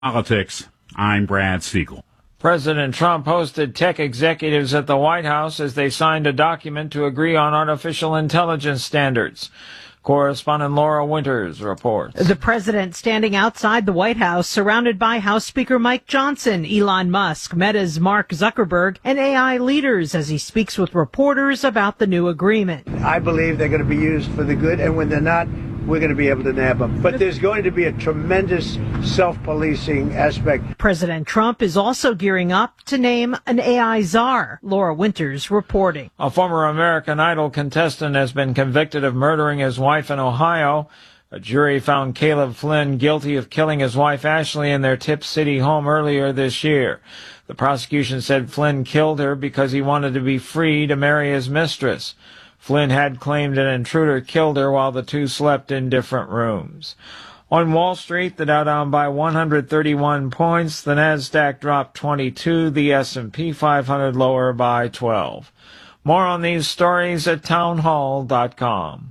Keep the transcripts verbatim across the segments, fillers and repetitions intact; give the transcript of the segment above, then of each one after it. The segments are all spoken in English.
Politics. I'm Brad Siegel. President Trump hosted tech executives at the White House as they signed a document to agree on artificial intelligence standards. Correspondent Laura Winters reports. The president standing outside the White House, surrounded by House Speaker Mike Johnson, Elon Musk, Meta's Mark Zuckerberg, and A I leaders as he speaks with reporters about the new agreement. I believe they're going to be used for the good, and when they're not, we're going to be able to nab them. But there's going to be a tremendous self-policing aspect. President Trump is also gearing up to name an A I czar. Laura Winters reporting. A former American Idol contestant has been convicted of murdering his wife in Ohio. A jury found Caleb Flynn guilty of killing his wife Ashley in their Tip City home earlier this year. The prosecution said Flynn killed her because he wanted to be free to marry his mistress. Flynn had claimed an intruder killed her while the two slept in different rooms. On Wall Street, the Dow down by one hundred thirty-one points, the Nasdaq dropped twenty-two, the S and P five hundred lower by twelve. More on these stories at townhall dot com.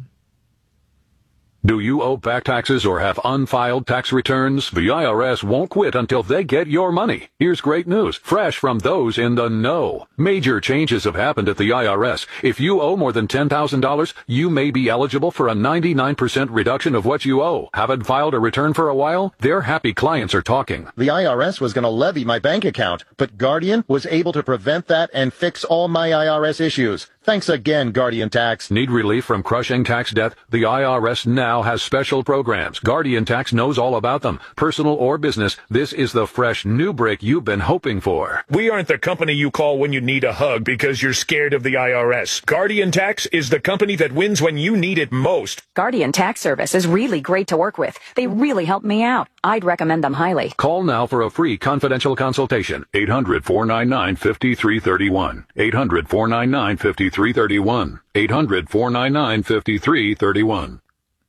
Do you owe back taxes or have unfiled tax returns? The I R S won't quit until they get your money. Here's great news, fresh from those in the know. Major changes have happened at the I R S. If you owe more than ten thousand dollars, you may be eligible for a ninety-nine percent reduction of what you owe. Haven't filed a return for a while? Their happy clients are talking. The I R S was going to levy my bank account, but Guardian was able to prevent that and fix all my I R S issues. Thanks again, Guardian Tax. Need relief from crushing tax debt? The I R S now has special programs. Guardian Tax knows all about them. Personal or business, this is the fresh new break you've been hoping for. We aren't the company you call when you need a hug because you're scared of the I R S. Guardian Tax is the company that wins when you need it most. Guardian Tax Service is really great to work with. They really helped me out. I'd recommend them highly. Call now for a free confidential consultation. eight hundred, four nine nine, five three three one. eight hundred, four nine nine, five three three one. eight hundred, four nine nine, five three three one.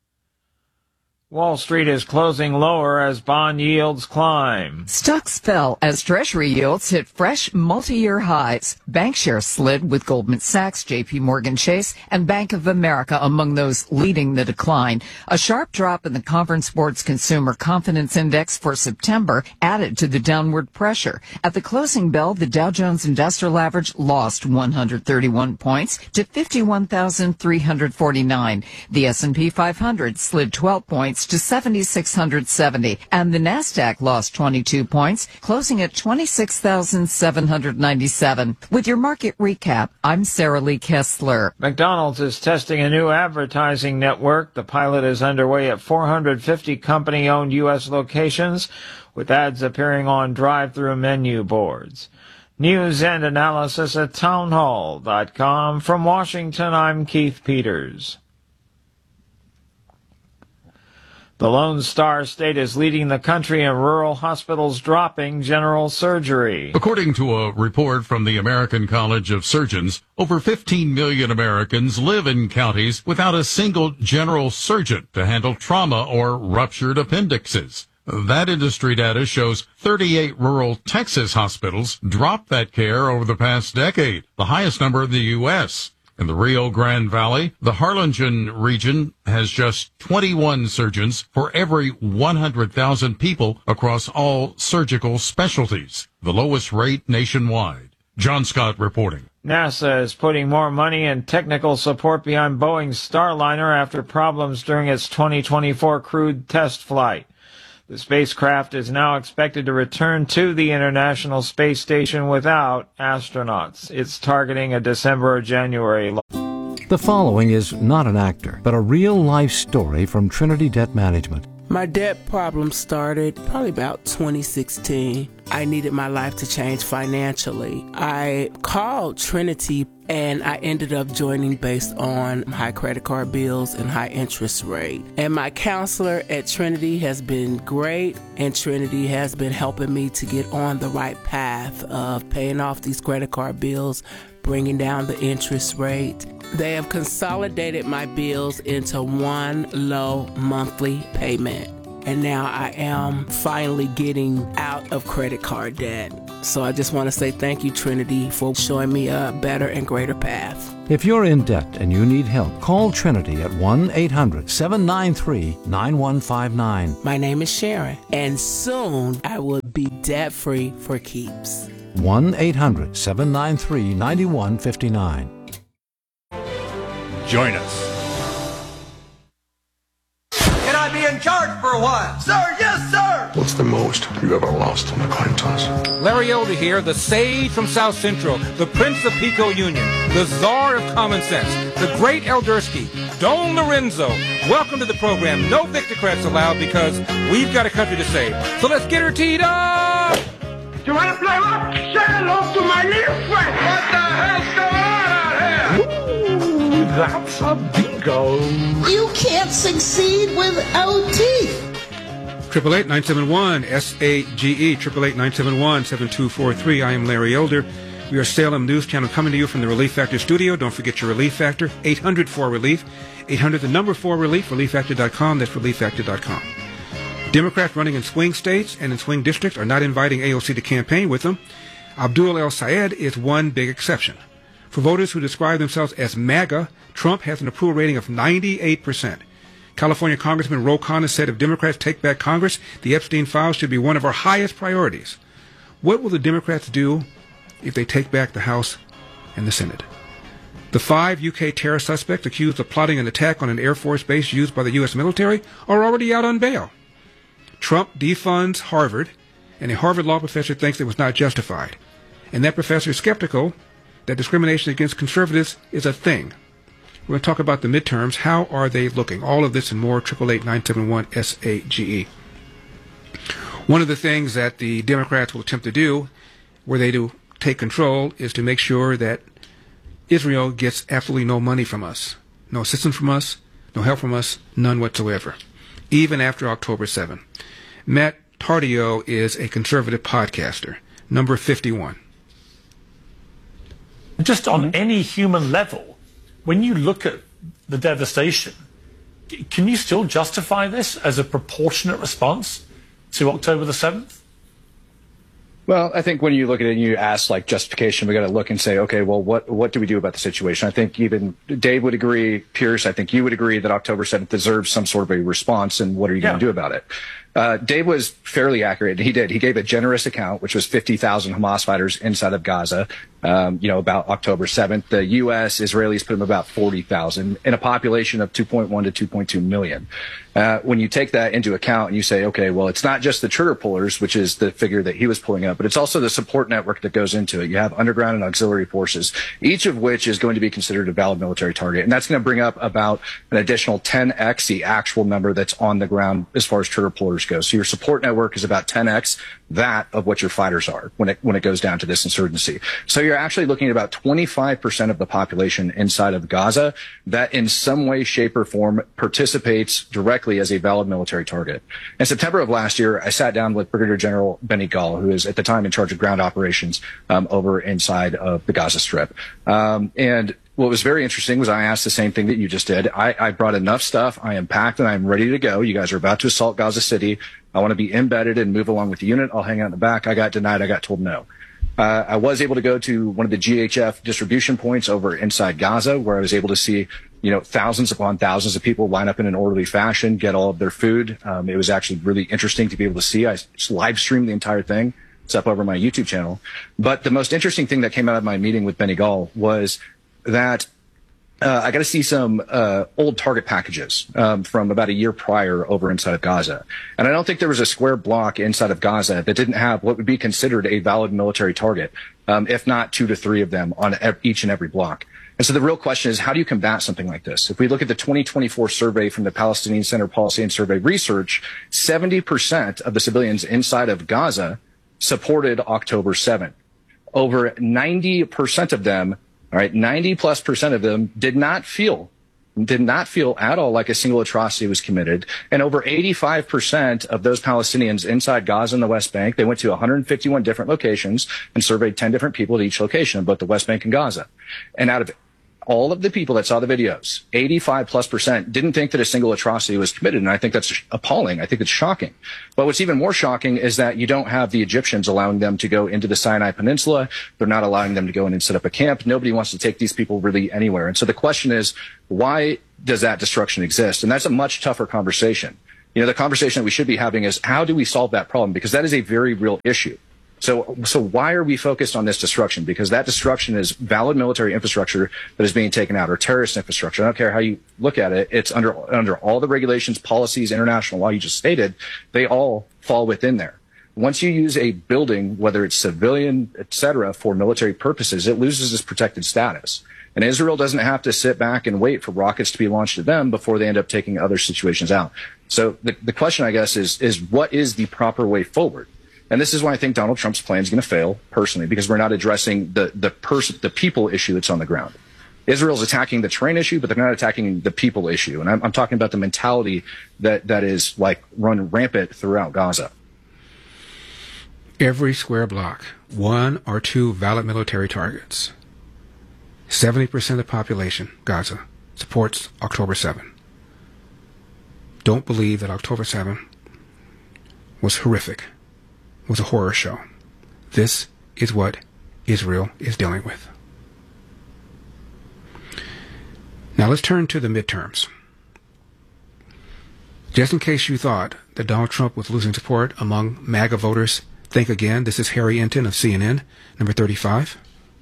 Wall Street is closing lower as bond yields climb. Stocks fell as Treasury yields hit fresh multi-year highs. Bank shares slid with Goldman Sachs, J P Morgan Chase, and Bank of America among those leading the decline. A sharp drop in the Conference Board's Consumer Confidence Index for September added to the downward pressure. At the closing bell, the Dow Jones Industrial Average lost one hundred thirty-one points to fifty-one thousand three hundred forty-nine. The S and P five hundred slid twelve points to seven thousand six hundred seventy, and the Nasdaq lost twenty-two points, closing at twenty-six thousand seven hundred ninety-seven. With your market recap, I'm Sarah Lee Kessler. McDonald's is testing a new advertising network. The pilot is underway at four hundred fifty company-owned U S locations, with ads appearing on drive-through menu boards. News and analysis at townhall dot com. From Washington, I'm Keith Peters. The Lone Star State is leading the country in rural hospitals dropping general surgery. According to a report from the American College of Surgeons, over fifteen million Americans live in counties without a single general surgeon to handle trauma or ruptured appendixes. That industry data shows thirty-eight rural Texas hospitals dropped that care over the past decade, the highest number in the U S In the Rio Grande Valley, the Harlingen region has just twenty-one surgeons for every one hundred thousand people across all surgical specialties, the lowest rate nationwide. John Scott reporting. NASA is putting more money and technical support behind Boeing's Starliner after problems during its twenty twenty-four crewed test flight. The spacecraft is now expected to return to the International Space Station without astronauts. It's targeting a December or January. The following is not an actor, but a real-life story from Trinity Debt Management. My debt problem started probably about twenty sixteen. I needed my life to change financially. I called Trinity and I ended up joining based on high credit card bills and high interest rate. And my counselor at Trinity has been great, and Trinity has been helping me to get on the right path of paying off these credit card bills, bringing down the interest rate. They have consolidated my bills into one low monthly payment. and now I am finally getting out of credit card debt. So I just want to say thank you, Trinity, for showing me a better and greater path. If you're in debt and you need help, call Trinity at one eight hundred seven nine three nine one five nine. My name is Sharon, and soon I will be debt-free for keeps. one eight hundred seven nine three nine one five nine. Join us. Can I be in charge for a while? Sir, yes, sir! What's the most you ever lost on a coin toss? Larry Elder here, the sage from South Central, the prince of Pico Union, the czar of common sense, the great Eldersky, Don Lorenzo. Welcome to the program. No Victocrats allowed because we've got a country to save. So let's get her teed up! You want to play what? Say hello to my little friend! What the hell's going on out here? Ooh, that's a bingo. You can't succeed without teeth. Triple eight nine seven one S A G E, triple eight nine seven one seven two four three. I am Larry Elder. We are Salem News Channel coming to you from the Relief Factor studio. Don't forget your Relief Factor, eight hundred four relief, eight hundred the number four relief, relief factor dot com. That's relief factor dot com. Democrats running in swing states and in swing districts are not inviting A O C to campaign with them. Abdul El Sayed is one big exception. For voters who describe themselves as MAGA, Trump has an approval rating of ninety-eight percent. California Congressman Ro Khanna said if Democrats take back Congress, the Epstein files should be one of our highest priorities. What will the Democrats do if they take back the House and the Senate? The five U K terror suspects accused of plotting an attack on an Air Force base used by the U S military are already out on bail. Trump defunds Harvard, and a Harvard law professor thinks it was not justified. And that professor is skeptical that discrimination against conservatives is a thing. We're going to talk about the midterms. How are they looking? All of this and more, eight eight eight nine seven one S A G E. One of the things that the Democrats will attempt to do, were they to take control, is to make sure that Israel gets absolutely no money from us. No assistance from us, no help from us, none whatsoever. Even after October seventh. Matt Tardio is a conservative podcaster, number fifty-one. Just on any human level, when you look at the devastation, can you still justify this as a proportionate response to October the seventh? Well, I think when you look at it and you ask like justification, we got to look and say, okay, well, what what do we do about the situation? I think even Dave would agree, Pierce, I think you would agree that October seventh deserves some sort of a response, and what are you yeah. going to do about it? Uh, Dave was fairly accurate. He did. He gave a generous account, which was fifty thousand Hamas fighters inside of Gaza, um, you know, about October seventh. The U S, Israelis put them about forty thousand in a population of two point one to two point two million. Uh, when you take that into account and you say, okay, well, it's not just the trigger pullers, which is the figure that he was pulling up, but it's also the support network that goes into it. You have underground and auxiliary forces, each of which is going to be considered a valid military target. And that's going to bring up about an additional ten x the actual number that's on the ground as far as trigger pullers goes. So your support network is about ten x that of what your fighters are when it when it goes down to this insurgency. So you're actually looking at about twenty-five percent of the population inside of Gaza that in some way, shape, or form participates directly as a valid military target. In September of last year, I sat down with Brigadier General Benny Gall, who is at the time in charge of ground operations um, over inside of the Gaza Strip. Um, and what was very interesting was I asked the same thing that you just did. I, I brought enough stuff. I am packed and I'm ready to go. You guys are about to assault Gaza City. I want to be embedded and move along with the unit. I'll hang out in the back. I got denied. I got told no. Uh, I was able to go to one of the G H F distribution points over inside Gaza, where I was able to see, you know, thousands upon thousands of people line up in an orderly fashion, get all of their food. Um, it was actually really interesting to be able to see. I live streamed the entire thing. It's up over my YouTube channel. But the most interesting thing that came out of my meeting with Benny Gall was that uh, I got to see some uh, old target packages um, from about a year prior over inside of Gaza. And I don't think there was a square block inside of Gaza that didn't have what would be considered a valid military target, um, if not two to three of them on each and every block. And so the real question is, how do you combat something like this? If we look at the twenty twenty-four survey from the Palestinian Center Policy and Survey Research, seventy percent of the civilians inside of Gaza supported October seventh. Over ninety percent of them, all right, ninety plus percent of them did not feel, did not feel at all like a single atrocity was committed. And over eighty-five percent of those Palestinians inside Gaza and the West Bank, they went to one hundred fifty-one different locations and surveyed ten different people at each location in both the West Bank and Gaza. And out of all of the people that saw the videos, eighty-five plus percent, didn't think that a single atrocity was committed. And I think that's appalling. I think it's shocking. But what's even more shocking is that you don't have the Egyptians allowing them to go into the Sinai Peninsula. They're not allowing them to go in and set up a camp. Nobody wants to take these people really anywhere. And so the question is, why does that destruction exist? And that's a much tougher conversation. You know, the conversation that we should be having is, how do we solve that problem? Because that is a very real issue. So, so why are we focused on this destruction? Because that destruction is valid military infrastructure that is being taken out, or terrorist infrastructure. I don't care how you look at it. It's under, under all the regulations, policies, international law you just stated, they all fall within there. Once you use a building, whether it's civilian, et cetera, for military purposes, it loses its protected status. And Israel doesn't have to sit back and wait for rockets to be launched at them before they end up taking other situations out. So the, the question, I guess, is, is what is the proper way forward? And this is why I think Donald Trump's plan is going to fail, personally, because we're not addressing the the person, the people issue that's on the ground. Israel's attacking the terrain issue, but they're not attacking the people issue. And I'm, I'm talking about the mentality that, that is like run rampant throughout Gaza. Every square block, one or two valid military targets. seventy percent of the population, Gaza, supports October seventh. Don't believe that October seventh was horrific. Was a horror show. This is what Israel is dealing with. Now let's turn to the midterms. Just in case you thought that Donald Trump was losing support among MAGA voters, think again. This is Harry Enton of C N N, number thirty-five.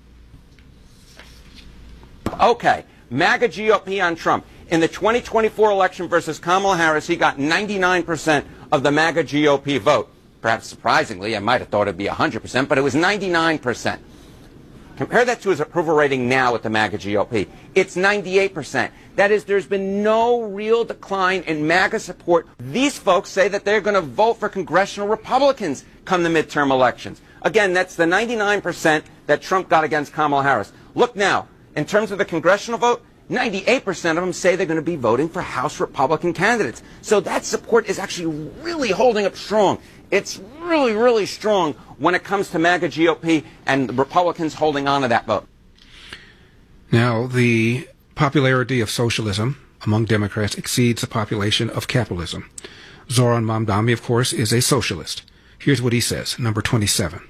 Okay, MAGA G O P on Trump. In the twenty twenty-four election versus Kamala Harris, he got ninety-nine percent of the MAGA G O P vote. Perhaps surprisingly, I might have thought it would be one hundred percent, but it was ninety-nine percent. Compare that to his approval rating now with the MAGA G O P. It's ninety-eight percent. That is, there's been no real decline in MAGA support. These folks say that they're going to vote for congressional Republicans come the midterm elections. Again, that's the ninety-nine percent that Trump got against Kamala Harris. Look now, in terms of the congressional vote, ninety-eight percent of them say they're going to be voting for House Republican candidates. So that support is actually really holding up strong. It's really, really strong when it comes to MAGA G O P and the Republicans holding on to that vote. Now, the popularity of socialism among Democrats exceeds the population of capitalism. Zoran Mamdani, of course, is a socialist. Here's what he says, number twenty-seven.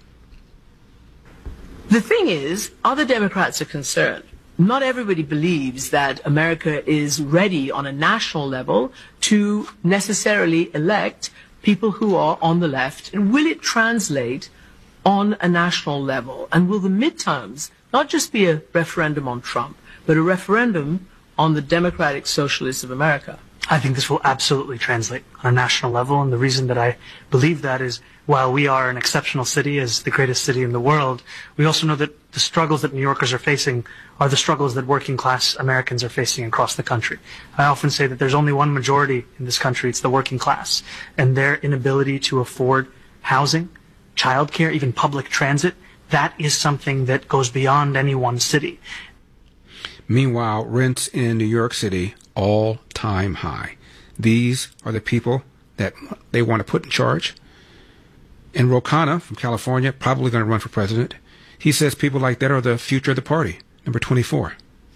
The thing is, other Democrats are concerned. Not everybody believes that America is ready on a national level to necessarily elect people who are on the left, and will it translate on a national level? And will the midterms not just be a referendum on Trump, but a referendum on the Democratic Socialists of America? I think this will absolutely translate on a national level, and the reason that I believe that is, while we are an exceptional city as the greatest city in the world, we also know that the struggles that New Yorkers are facing are the struggles that working class Americans are facing across the country. I often say that there's only one majority in this country, it's the working class, and their inability to afford housing, childcare, even public transit, that is something that goes beyond any one city. Meanwhile, rents in New York City all-time high. These are the people that they want to put in charge. And Ro Khanna from California, probably going to run for president. He says people like that are the future of the party. Number twenty-four.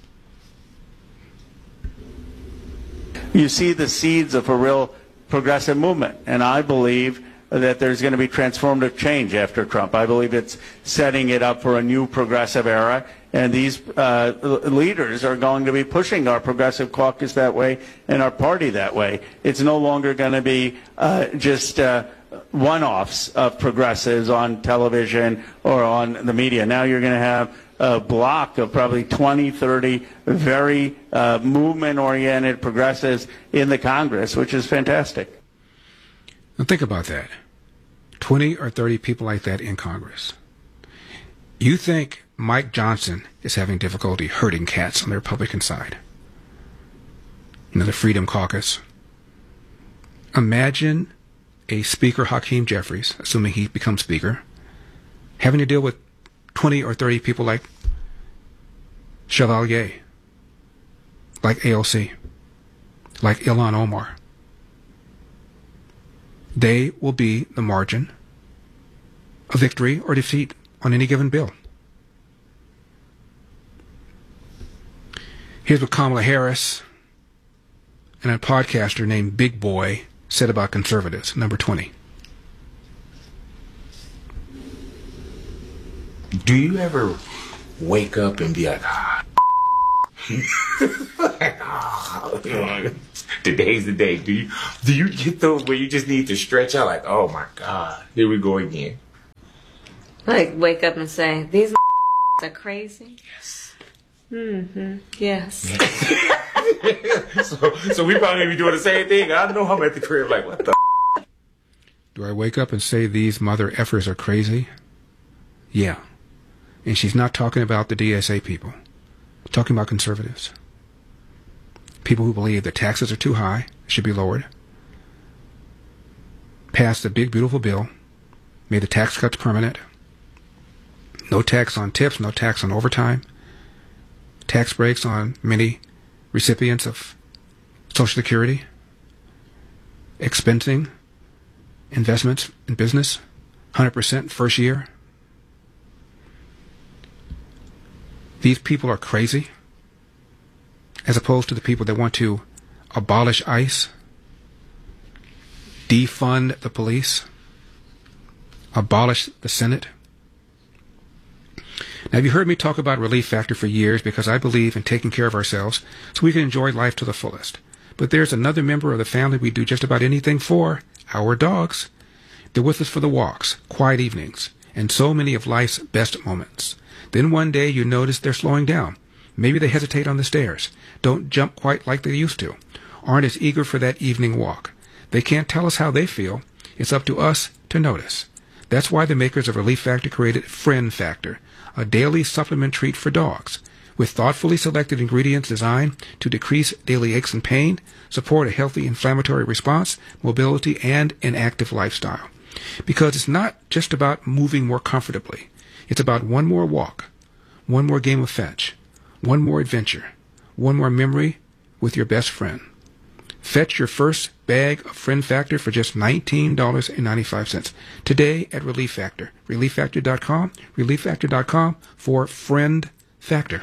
You see the seeds of a real progressive movement, and I believe that there's going to be transformative change after Trump. I believe it's setting it up for a new progressive era, and these uh, leaders are going to be pushing our progressive caucus that way and our party that way. It's no longer going to be uh, just uh, one-offs of progressives on television or on the media. Now you're going to have a block of probably twenty, thirty very uh, movement-oriented progressives in the Congress, which is fantastic. Now think about that. twenty or thirty people like that in Congress. You think Mike Johnson is having difficulty herding cats on the Republican side? You know, the Freedom Caucus. Imagine a Speaker Hakeem Jeffries, assuming he becomes Speaker, having to deal with twenty or thirty people like Chevalier, like A O C, like Ilhan Omar. They will be the margin of victory or defeat on any given bill. Here's what Kamala Harris and a podcaster named Big Boy said about conservatives. Number twenty. Do you ever wake up and be like, ah, today's the day? Do you do you get those where you just need to stretch out like, oh my God, here we go again? Like wake up and say, these are crazy? Yes. Mm-hmm. Yes. so, so we probably be doing the same thing. I don't know how I'm at the crib like, what the Do I wake up and say these mother effers are crazy? Yeah. And she's not talking about the D S A people. Talking about conservatives. People who believe that taxes are too high, should be lowered. Passed a big, beautiful bill. Made the tax cuts permanent. No tax on tips, no tax on overtime. Tax breaks on many recipients of Social Security. Expensing investments in business. one hundred percent first year. These people are crazy, as opposed to the people that want to abolish ICE, defund the police, abolish the Senate. Now, have you heard me talk about Relief Factor for years because I believe in taking care of ourselves so we can enjoy life to the fullest. But there's another member of the family we do just about anything for, our dogs. They're with us for the walks, quiet evenings, and so many of life's best moments. Then one day you notice they're slowing down. Maybe they hesitate on the stairs, don't jump quite like they used to, aren't as eager for that evening walk. They can't tell us how they feel. It's up to us to notice. That's why the makers of Relief Factor created Friend Factor, a daily supplement treat for dogs, with thoughtfully selected ingredients designed to decrease daily aches and pain, support a healthy inflammatory response, mobility, and an active lifestyle. Because it's not just about moving more comfortably. It's about one more walk, one more game of fetch, one more adventure, one more memory with your best friend. Fetch your first bag of Friend Factor for just nineteen dollars and ninety-five cents today at Relief Factor. relief factor dot com, relief factor dot com for Friend Factor.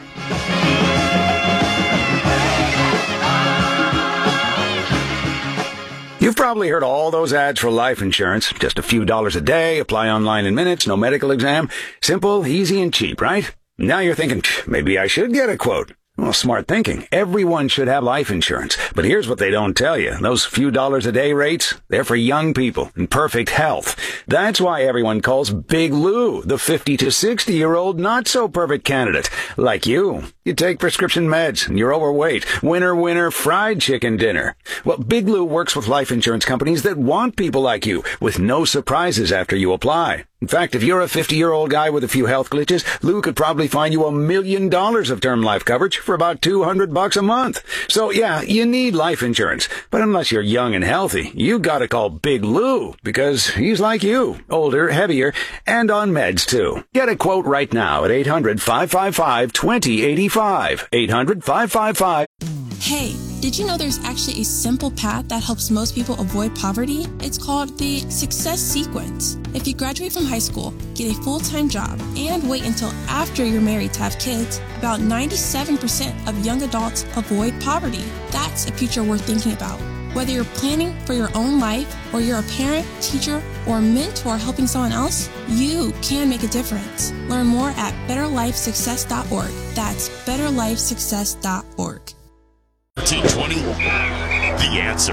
You've probably heard all those ads for life insurance. Just a few dollars a day, apply online in minutes, no medical exam. Simple, easy, and cheap, right? Now you're thinking, maybe I should get a quote. Well, smart thinking. Everyone should have life insurance. But here's what they don't tell you. Those few dollars a day rates, they're for young people in perfect health. That's why everyone calls Big Lou the fifty to sixty-year-old not-so-perfect candidate. Like you. You take prescription meds and you're overweight. Winner, winner, fried chicken dinner. Well, Big Lou works with life insurance companies that want people like you with no surprises after you apply. In fact, if you're a fifty-year-old guy with a few health glitches, Lou could probably find you a million dollars of term life coverage for about two hundred bucks a month. So yeah, you need life insurance. But unless you're young and healthy, you gotta call Big Lou because he's like you, older, heavier, and on meds too. Get a quote right now at eight hundred, five five five, two zero eight five. eight hundred, five five five. Hey, did you know there's actually a simple path that helps most people avoid poverty? It's called the Success Sequence. If you graduate from high school, get a full-time job, and wait until after you're married to have kids, about ninety-seven percent of young adults avoid poverty. That's a future worth thinking about. Whether you're planning for your own life, or you're a parent, teacher, or a mentor helping someone else, you can make a difference. Learn more at better life success dot org. That's better life success dot org. fourteen twenty, The Answer.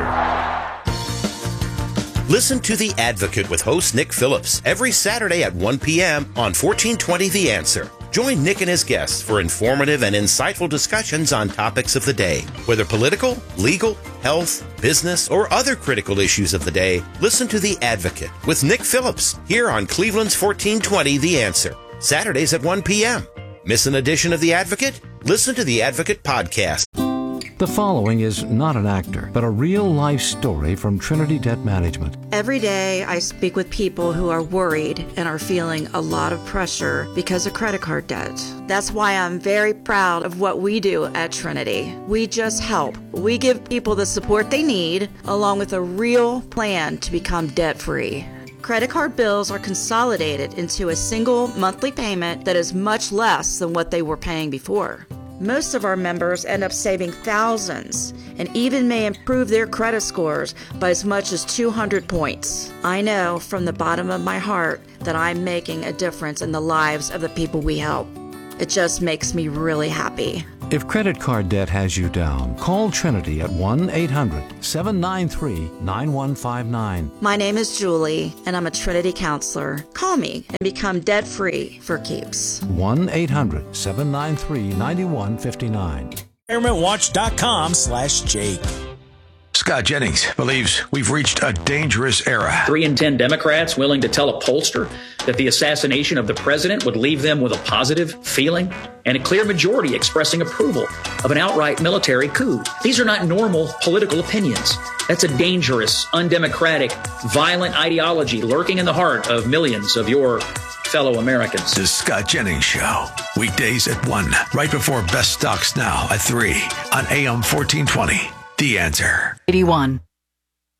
Listen to The Advocate with host Nick Phillips every Saturday at one p.m. on fourteen twenty The Answer. Join Nick and his guests for informative and insightful discussions on topics of the day. Whether political, legal, health, business, or other critical issues of the day, listen to The Advocate with Nick Phillips here on Cleveland's fourteen twenty The Answer. Saturdays at one p.m. Miss an edition of The Advocate? Listen to The Advocate podcast. The following is not an actor, but a real-life story from Trinity Debt Management. Every day I speak with people who are worried and are feeling a lot of pressure because of credit card debt. That's why I'm very proud of what we do at Trinity. We just help. We give people the support they need, along with a real plan to become debt-free. Credit card bills are consolidated into a single monthly payment that is much less than what they were paying before. Most of our members end up saving thousands and even may improve their credit scores by as much as two hundred points. I know from the bottom of my heart that I'm making a difference in the lives of the people we help. It just makes me really happy. If credit card debt has you down, call Trinity at one eight hundred seven nine three nine one five nine. My name is Julie, and I'm a Trinity counselor. Call me and become debt-free for keeps. one eight hundred seven nine three nine one five nine. EnvironmentWatch.com slash Jake. Scott Jennings believes we've reached a dangerous era. Three in ten Democrats willing to tell a pollster that the assassination of the president would leave them with a positive feeling, and a clear majority expressing approval of an outright military coup. These are not normal political opinions. That's a dangerous, undemocratic, violent ideology lurking in the heart of millions of your fellow Americans. The Scott Jennings Show. Weekdays at one, right before Best Stocks Now at three on A M fourteen twenty. The Answer. eighty-one.